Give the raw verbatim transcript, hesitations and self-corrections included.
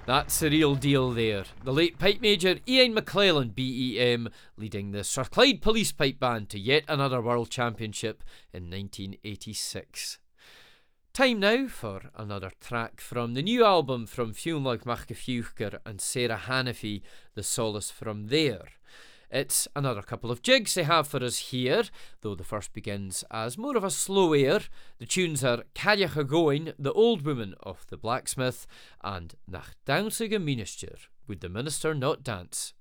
That's the real deal there. The late pipe major Ian McClellan B E M leading the Sir Clyde Police Pipe Band to yet another World Championship in nineteen eighty-six. Time now for another track from the new album from Fionlog Machgefuchker and Sarah Hannafy, The Solace From There. It's another couple of jigs they have for us here, though the first begins as more of a slow air. The tunes are Carriacha Goin, The Old Woman of the Blacksmith, and Nach Dansige Minister, Would the Minister Not Dance?